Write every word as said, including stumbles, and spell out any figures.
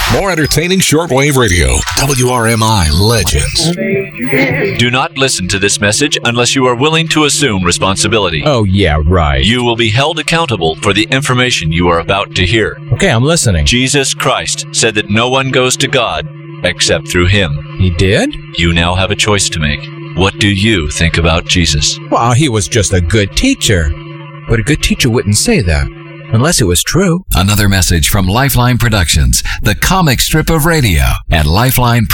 More entertaining shortwave radio. W R M I Legends. Do not listen to this message unless you are willing to assume responsibility. Oh, yeah, right. You will be held accountable for the information you are about to hear. Okay, I'm listening. Jesus Christ said that no one goes to God except through him. He did? You now have a choice to make. What do you think about Jesus? Well, he was just a good teacher. But a good teacher wouldn't say that, unless it was true. Another message from Lifeline Productions, the comic strip of radio at Lifeline